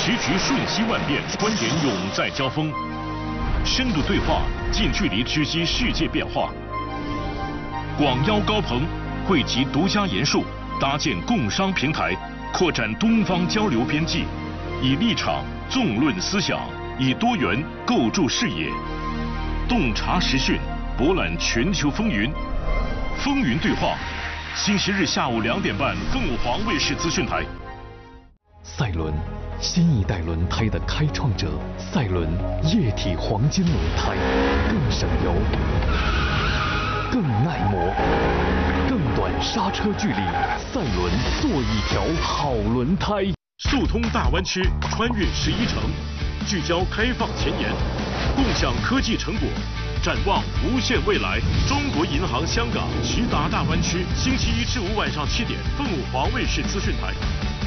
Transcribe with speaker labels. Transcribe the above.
Speaker 1: 时局瞬息万变，观点永在交锋，深度对话，近距离直击世界变化。广邀高朋，汇集独家研述，搭建共商平台，扩展东方交流边际，以立场纵论思想，以多元构筑视野，洞察时讯，博览全球风云。风云对话，星期日下午2点半，凤凰卫视资讯台。
Speaker 2: 赛伦，新一代轮胎的开创者。赛伦液体黄金轮胎，更省油，更耐磨，更短刹车距离。赛伦做一条好轮胎。
Speaker 1: 速通大湾区，穿越11城，聚焦开放前沿，共享科技成果，展望无限未来。中国银行香港直达大湾区，星期1至5晚上7点，凤凰卫视资讯台。